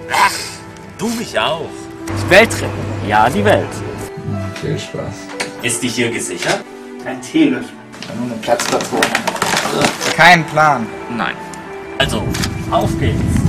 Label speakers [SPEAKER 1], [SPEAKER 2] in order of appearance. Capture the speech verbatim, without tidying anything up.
[SPEAKER 1] Ach, du mich auch.
[SPEAKER 2] Die Welt retten. Ja, die Welt.
[SPEAKER 3] Ja, viel Spaß.
[SPEAKER 1] Ist die hier gesichert?
[SPEAKER 4] Ein Teelöffel.
[SPEAKER 3] Nur eine Platzpatrone.
[SPEAKER 4] Kein Plan.
[SPEAKER 1] Nein. Also, auf geht's.